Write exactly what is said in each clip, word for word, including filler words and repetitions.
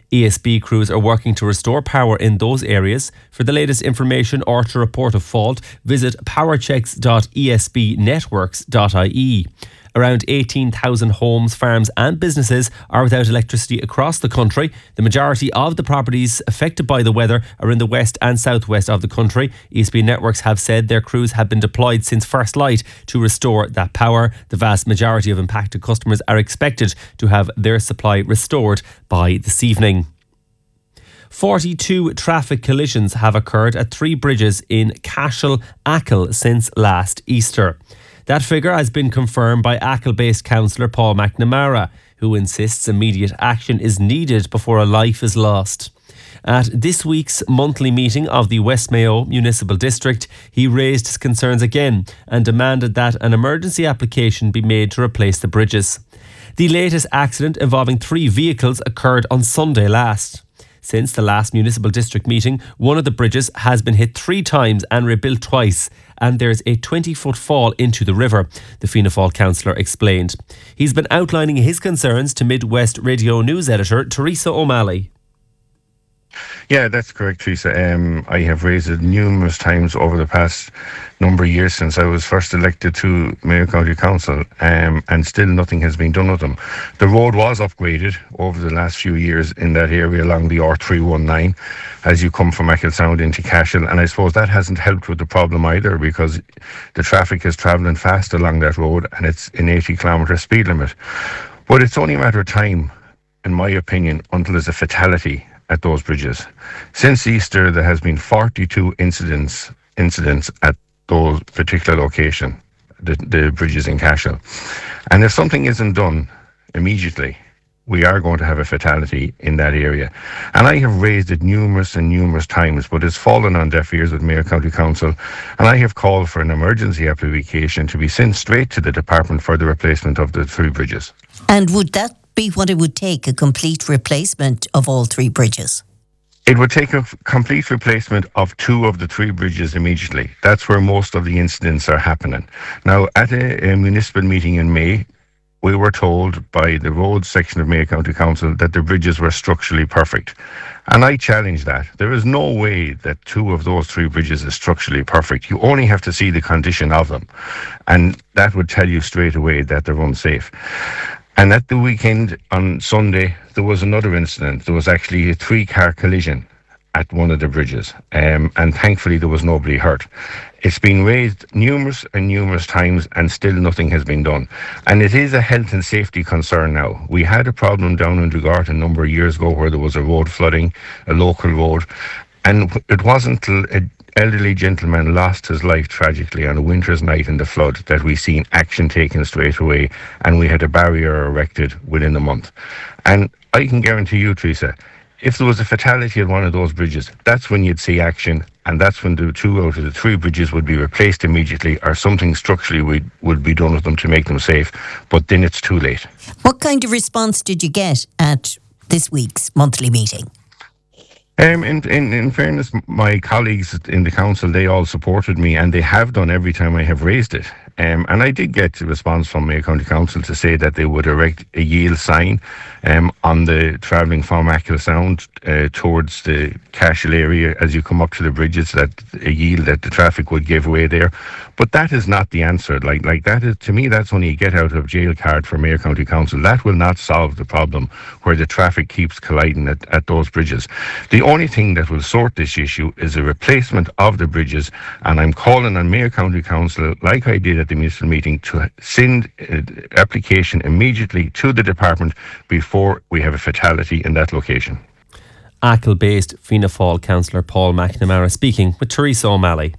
E S B crews are working to restore power in those areas. For the latest information or to report a fault, visit powerchecks dot e s b networks dot i e. Around eighteen thousand homes, farms and businesses are without electricity across the country. The majority of the properties affected by the weather are in the west and southwest of the country. E S B Networks have said their crews have been deployed since first light to restore that power. The vast majority of impacted customers are expected to have their supply restored by this evening. forty-two traffic collisions have occurred at three bridges in Cashel, Achill since last Easter. That figure has been confirmed by Achill-based councillor Paul McNamara, who insists immediate action is needed before a life is lost. At this week's monthly meeting of the West Mayo Municipal District, he raised his concerns again and demanded that an emergency application be made to replace the bridges. The latest accident involving three vehicles occurred on Sunday last. Since the last municipal district meeting, one of the bridges has been hit three times and rebuilt twice, and there's a twenty-foot fall into the river, the Fianna Fáil councillor explained. He's been outlining his concerns to Midwest Radio News editor Teresa O'Malley. Yeah, that's correct, Teresa. Um, I have raised it numerous times over the past number of years since I was first elected to Mayo County Council, um, and still nothing has been done with them. The road was upgraded over the last few years in that area along the R three nineteen as you come from Achill Sound into Cashel, and I suppose that hasn't helped with the problem either, because the traffic is travelling fast along that road and it's an eighty kilometre speed limit. But it's only a matter of time, in my opinion, until there's a fatality at those bridges. Since Easter, there has been forty-two incidents incidents at those particular location, the, the bridges in Cashel. And if something isn't done immediately, we are going to have a fatality in that area. And I have raised it numerous and numerous times, but it's fallen on deaf ears with Mayo County Council. And I have called for an emergency application to be sent straight to the department for the replacement of the three bridges. And would that be what it would take, a complete replacement of all three bridges? It would take a f- complete replacement of two of the three bridges immediately. That's where most of the incidents are happening. Now, at a, a municipal meeting in May, we were told by the roads section of Mayo County Council that the bridges were structurally perfect. And I challenge that. There is no way that two of those three bridges is structurally perfect. You only have to see the condition of them. And that would tell you straight away that they're unsafe. And at the weekend, on Sunday, there was another incident. There was actually a three-car collision at one of the bridges. Um, and thankfully, there was nobody hurt. It's been raised numerous and numerous times, and still nothing has been done. And it is a health and safety concern now. We had a problem down in Dugart a number of years ago where there was a road flooding, a local road. And it wasn't till an elderly gentleman lost his life tragically on a winter's night in the flood that we seen action taken straight away, and we had a barrier erected within a month. And I can guarantee you, Teresa, if there was a fatality at one of those bridges, that's when you'd see action, and that's when the two out of the three bridges would be replaced immediately, or something structurally would, would be done with them to make them safe. But then it's too late. What kind of response did you get at this week's monthly meeting? Um, in, in, in fairness, my colleagues in the council, they all supported me, and they have done every time I have raised it. Um, and I did get a response from Mayo County Council to say that they would erect a yield sign um, on the travelling from Achill Sound uh, towards the Cashel area as you come up to the bridges, that a yield that the traffic would give way there. But that is not the answer. Like like that is, to me, that's only a get out of jail card for Mayo County Council. That will not solve the problem where the traffic keeps colliding at, at those bridges. The only thing that will sort this issue is a replacement of the bridges, and I'm calling on Mayo County Council, like I did at the municipal meeting, to send an application immediately to the department before we have a fatality in that location. Achill-based Fianna Fáil councillor Paul McNamara speaking with Teresa O'Malley.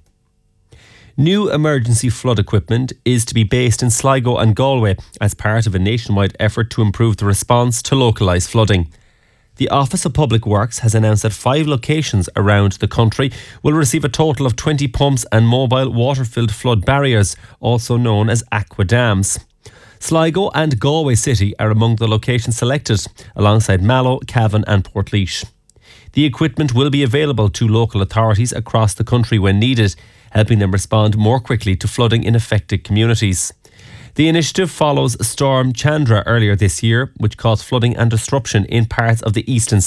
New emergency flood equipment is to be based in Sligo and Galway as part of a nationwide effort to improve the response to localised flooding. The Office of Public Works has announced that five locations around the country will receive a total of twenty pumps and mobile water-filled flood barriers, also known as aqua dams. Sligo and Galway City are among the locations selected, alongside Mallow, Cavan and Portlaoise. The equipment will be available to local authorities across the country when needed, helping them respond more quickly to flooding in affected communities. The initiative follows Storm Chandra earlier this year, which caused flooding and disruption in parts of the east and